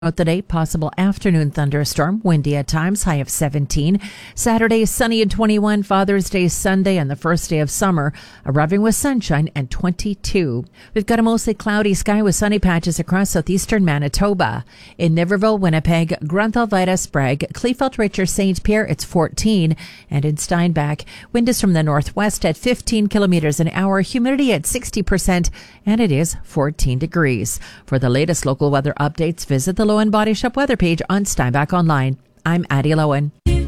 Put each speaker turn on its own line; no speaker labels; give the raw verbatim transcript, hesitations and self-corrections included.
Throughout the day, possible afternoon thunderstorm, windy at times, high of seventeen. Saturday, sunny and twenty-one. Father's Day, Sunday, and the first day of summer, arriving with sunshine and twenty-two. We've got a mostly cloudy sky with sunny patches across southeastern Manitoba. In Niverville, Winnipeg, Grunthal, Vida, Sprague, Kleefeld, Richer, Saint Pierre, it's fourteen. And in Steinbach, wind is from the northwest at fifteen kilometers an hour, humidity at sixty percent, and it is fourteen degrees. For the latest local weather updates, visit the Lowen Body Shop weather page on Steinbach Online. I'm Addie Lowen.